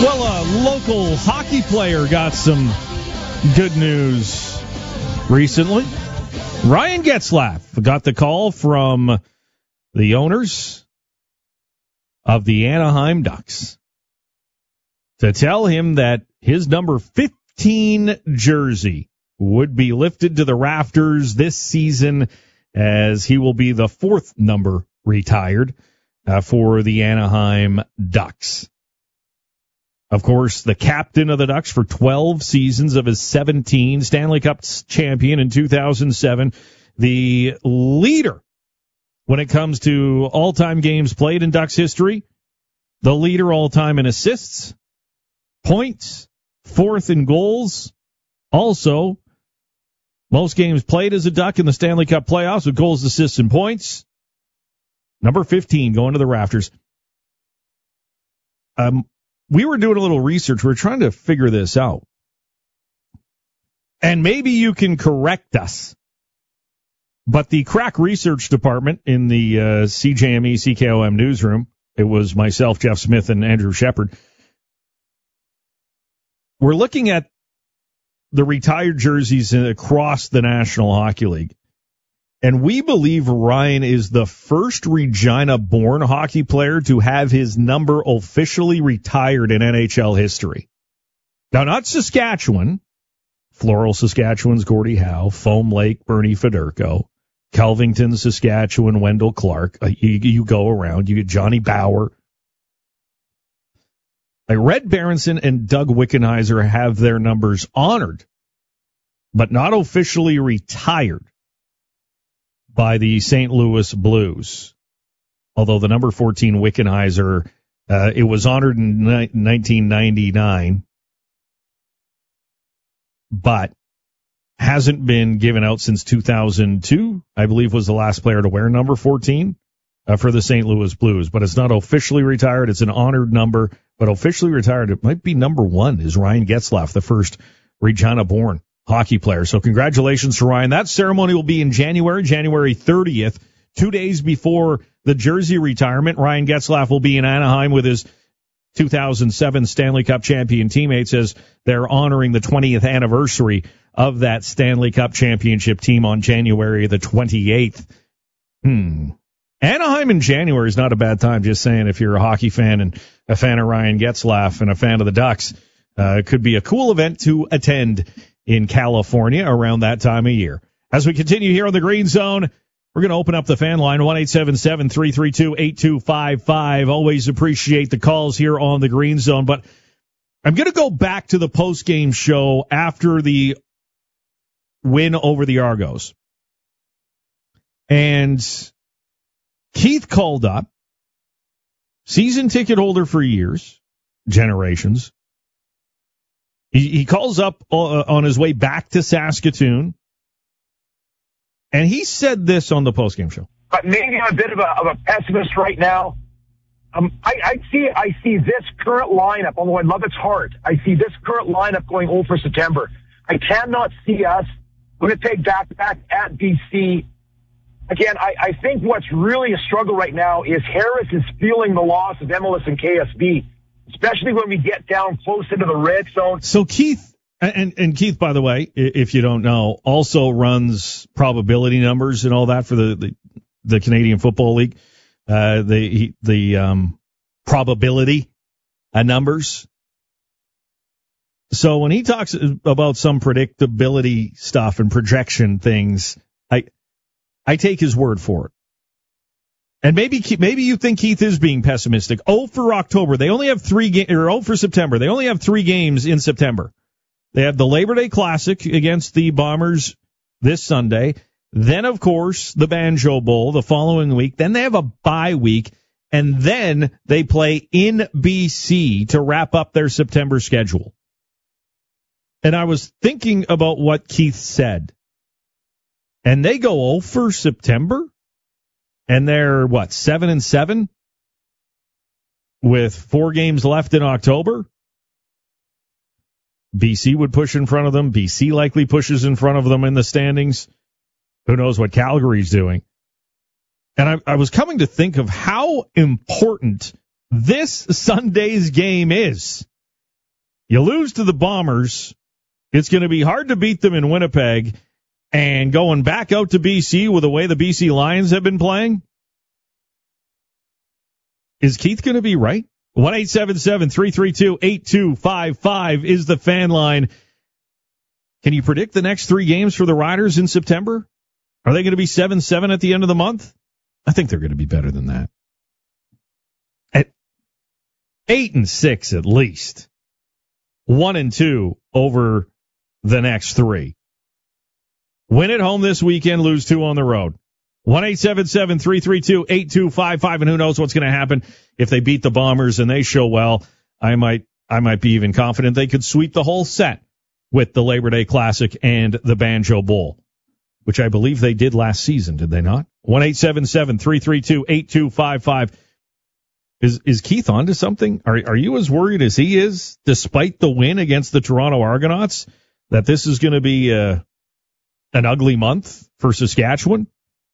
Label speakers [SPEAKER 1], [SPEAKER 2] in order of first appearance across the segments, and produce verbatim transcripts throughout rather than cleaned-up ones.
[SPEAKER 1] Well, a local hockey player got some good news recently. Ryan Getzlaf got the call from the owners of the Anaheim Ducks to tell him that his number fifteen jersey would be lifted to the rafters this season, as he will be the fourth number retired uh, for the Anaheim Ducks. Of course, the captain of the Ducks for twelve seasons of his seventeen, Stanley Cup champion in two thousand seven, the leader when it comes to all-time games played in Ducks history, the leader all-time in assists, points, fourth in goals, also most games played as a Duck in the Stanley Cup playoffs with goals, assists, and points. Number fifteen going to the rafters. Um. We were doing a little research. We we're trying to figure this out. And maybe you can correct us. But the crack research department in the uh, C J M E C K O M newsroom, it was myself, Jeff Smith, and Andrew Shepard. We're looking at the retired jerseys across the National Hockey League. And we believe Ryan is the first Regina-born hockey player to have his number officially retired in N H L history. Now, not Saskatchewan. Floral, Saskatchewan's Gordie Howe. Foam Lake, Bernie Federko. Kelvington, Saskatchewan, Wendell Clark. Uh, you, you go around. You get Johnny Bauer. Like Red Berenson and Doug Wickenheiser have their numbers honored, but not officially retired by the Saint Louis Blues. Although the number fourteen Wickenheiser, uh, it was honored in ni- nineteen ninety-nine, but hasn't been given out since two thousand two, I believe was the last player to wear number fourteen uh, for the Saint Louis Blues. But it's not officially retired. It's an honored number, but officially retired, it might be number one, is Ryan Getzlaf, the first Regina-born hockey player. So congratulations to Ryan. That ceremony will be in January, January thirtieth, two days before the jersey retirement. Ryan Getzlaf will be in Anaheim with his two thousand seven Stanley Cup champion teammates as they're honoring the twentieth anniversary of that Stanley Cup championship team on January the twenty-eighth. Hmm. Anaheim in January is not a bad time, just saying, if you're a hockey fan and a fan of Ryan Getzlaf and a fan of the Ducks. Uh, it could be a cool event to attend in California around that time of year. As we continue here on the Green Zone, we're going to open up the fan line, one eight seven seven, three three two, eight two five five. Always appreciate the calls here on the Green Zone. But I'm going to go back to the post-game show after the win over the Argos. And Keith called up, season ticket holder for years, generations. He, he calls up uh, on his way back to Saskatoon, and he said this on the postgame show.
[SPEAKER 2] But maybe I'm a bit of a, of a pessimist right now. Um, I, I see I see this current lineup, although I love its heart, I see this current lineup going oh for September. I cannot see us Winnipeg back-to-back at B C. Again, I, I think what's really a struggle right now is Harris is feeling the loss of M L S and K S B, especially when we get down close into the red zone.
[SPEAKER 1] So Keith, and, and Keith, by the way, if you don't know, also runs probability numbers and all that for the, the, the Canadian Football League, uh, the, the, um, probability uh, numbers. So when he talks about some predictability stuff and projection things, I, I take his word for it. And maybe maybe you think Keith is being pessimistic. Oh for October. They only have three games, or oh for September. They only have three games in September. They have the Labor Day Classic against the Bombers this Sunday. Then, of course, the Banjo Bowl the following week. Then they have a bye week. And then they play in B C to wrap up their September schedule. And I was thinking about what Keith said. And they go oh for September? And they're, what, seven and seven? With four games left in October? B C would push in front of them. B C likely pushes in front of them in the standings. Who knows what Calgary's doing? And I, I was coming to think of how important this Sunday's game is. You lose to the Bombers. It's going to be hard to beat them in Winnipeg. And going back out to B C with the way the B C Lions have been playing, is Keith going to be right? one eight seven seven, three three two, eight two five five is the fan line. Can you predict the next three games for the Riders in September? Are they going to be seven seven at the end of the month? I think they're going to be better than that. At eight and six at least. One and two over the next three. Win at home this weekend, lose two on the road. one eight seven seven, three three two, eight two five five, and who knows what's going to happen if they beat the Bombers and they show well. I might I might be even confident they could sweep the whole set with the Labor Day Classic and the Banjo Bowl, which I believe they did last season, did they not? one eight seven seven, three three two, eight two five five. Is is Keith onto something? Are are you as worried as he is, despite the win against the Toronto Argonauts, that this is going to be uh, an ugly month for Saskatchewan?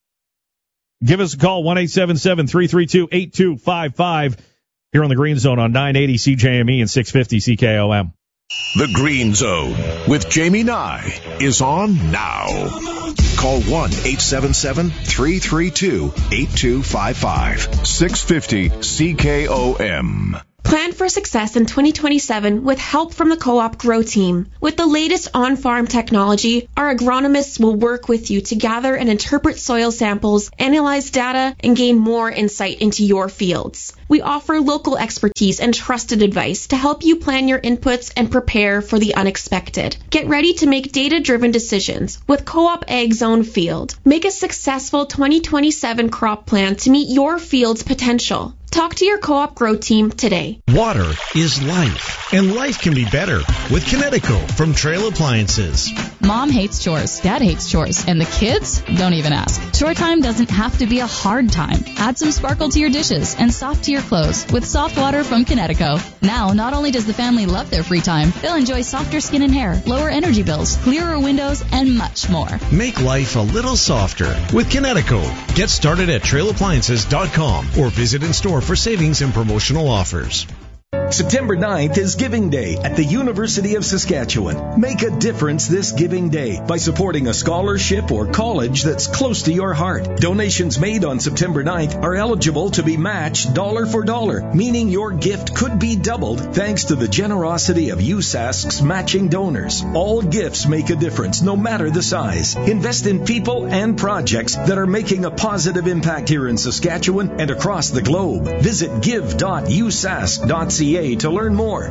[SPEAKER 1] Give us a call, one eight seven seven, three three two, eight two five five, here on the Green Zone on nine eighty C J M E and six fifty C K O M.
[SPEAKER 3] The Green Zone with Jamie Nye is on now. Call one eight seven seven, three three two, eight two five five. six fifty C K O M.
[SPEAKER 4] Plan for success in twenty twenty-seven with help from the Co-op Grow Team. With the latest on-farm technology, our agronomists will work with you to gather and interpret soil samples, analyze data, and gain more insight into your fields. We offer local expertise and trusted advice to help you plan your inputs and prepare for the unexpected. Get ready to make data-driven decisions with Co-op Ag Zone Field. Make a successful twenty twenty-seven crop plan to meet your field's potential. Talk to your Co-op Grow Team today.
[SPEAKER 5] Water is life, and life can be better with Kinetico from Trail Appliances.
[SPEAKER 6] Mom hates chores, Dad hates chores, and the kids don't even ask. Chore time doesn't have to be a hard time. Add some sparkle to your dishes and soft to your clothes with soft water from Kinetico. Now, not only does the family love their free time, they'll enjoy softer skin and hair, lower energy bills, clearer windows, and much more.
[SPEAKER 5] Make life a little softer with Kinetico. Get started at trail appliances dot com or visit in store for savings and promotional offers.
[SPEAKER 7] September ninth is Giving Day at the University of Saskatchewan. Make a difference this Giving Day by supporting a scholarship or college that's close to your heart. Donations made on September ninth are eligible to be matched dollar for dollar, meaning your gift could be doubled thanks to the generosity of U S A S C's matching donors. All gifts make a difference, no matter the size. Invest in people and projects that are making a positive impact here in Saskatchewan and across the globe. Visit give dot u s a s c dot c a to learn more.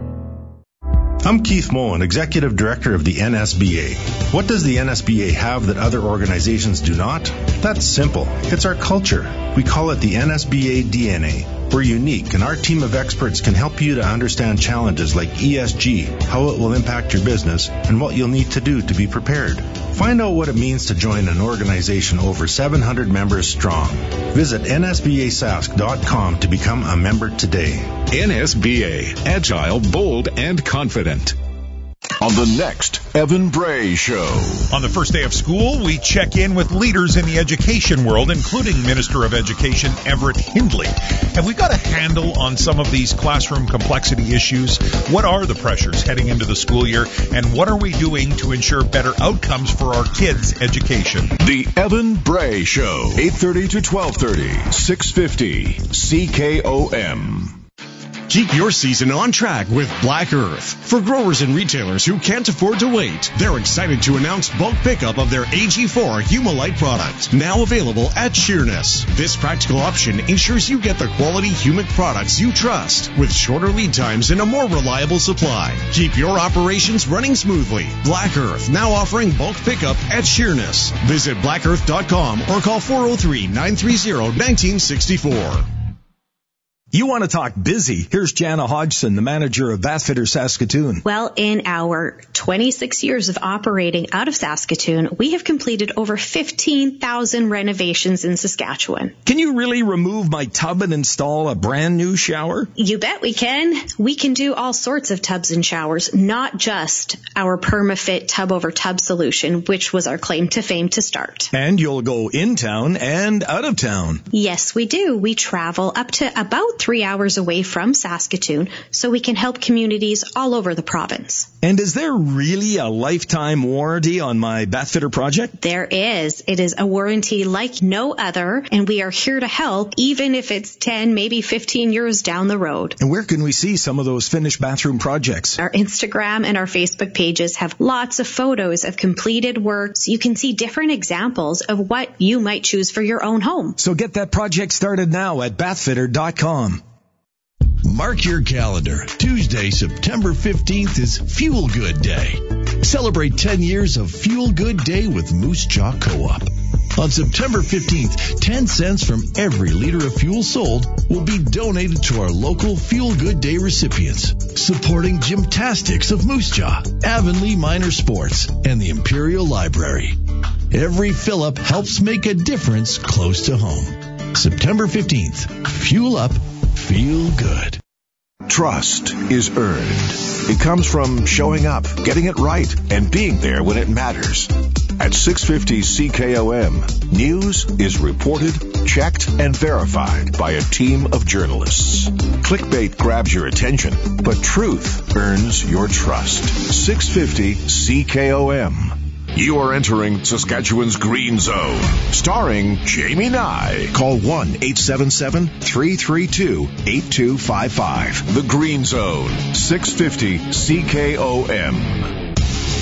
[SPEAKER 8] I'm Keith Moen, Executive Director of the N S B A. What does the N S B A have that other organizations do not? That's simple. It's our culture. We call it the N S B A D N A. We're unique, and our team of experts can help you to understand challenges like E S G, how it will impact your business, and what you'll need to do to be prepared. Find out what it means to join an organization over seven hundred members strong. Visit N S B A S A S C dot com to become a member today.
[SPEAKER 3] N S B A, agile, bold, and confident. On the next Evan Bray Show.
[SPEAKER 9] On the first day of school, we check in with leaders in the education world, including Minister of Education Everett Hindley. Have we got a handle on some of these classroom complexity issues? What are the pressures heading into the school year, and what are we doing to ensure better outcomes for our kids' education?
[SPEAKER 3] The Evan Bray Show, eight thirty to twelve thirty, six fifty C K O M.
[SPEAKER 5] Keep your season on track with Black Earth. For growers and retailers who can't afford to wait, they're excited to announce bulk pickup of their A G four Humalite product, now available at Sheerness. This practical option ensures you get the quality humic products you trust, with shorter lead times and a more reliable supply. Keep your operations running smoothly. Black Earth, now offering bulk pickup at Sheerness. Visit black earth dot com or call four oh three, nine three oh, one nine six four.
[SPEAKER 7] You want to talk busy? Here's Jana Hodgson, the manager of Bathfitter Saskatoon.
[SPEAKER 10] Well, in our twenty-six years of operating out of Saskatoon, we have completed over fifteen thousand renovations in Saskatchewan.
[SPEAKER 7] Can you really remove my tub and install a brand new shower?
[SPEAKER 10] You bet we can. We can do all sorts of tubs and showers, not just our PermaFit tub over tub solution, which was our claim to fame to start.
[SPEAKER 7] And you'll go in town and out of town.
[SPEAKER 10] Yes, we do. We travel up to about three hours away from Saskatoon, so we can help communities all over the province.
[SPEAKER 7] And is there really a lifetime warranty on my bathfitter project?
[SPEAKER 10] There is. It is a warranty like no other, and we are here to help, even if it's ten, maybe fifteen years down the road.
[SPEAKER 7] And where can we see some of those finished bathroom projects?
[SPEAKER 10] Our Instagram and our Facebook pages have lots of photos of completed works. You can see different examples of what you might choose for your own home.
[SPEAKER 7] So get that project started now at bathfitter dot com.
[SPEAKER 11] Mark your calendar. Tuesday, September fifteenth is Fuel Good Day. Celebrate ten years of Fuel Good Day with Moose Jaw Co-op. On September fifteenth, ten cents from every liter of fuel sold will be donated to our local Fuel Good Day recipients, supporting Gymtastics of Moose Jaw, Avonlea Minor Sports, and the Imperial Library. Every fill-up helps make a difference close to home. September fifteenth, fuel up, feel good.
[SPEAKER 3] Trust is earned. It comes from showing up, getting it right, and being there when it matters. At six fifty C K O M, news is reported, checked, and verified by a team of journalists. Clickbait grabs your attention, but truth earns your trust. six fifty C K O M. You are entering Saskatchewan's Green Zone, starring Jamie Nye. Call one eight seven seven, three three two, eight two five five. The Green Zone, six fifty C K O M.